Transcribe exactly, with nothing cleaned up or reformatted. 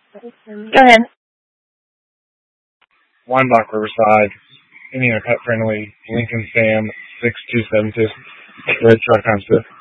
Go ahead. Weinbach Riverside, Indiana Pet Friendly, Lincoln Sam, six two seven two, Red Truck times two.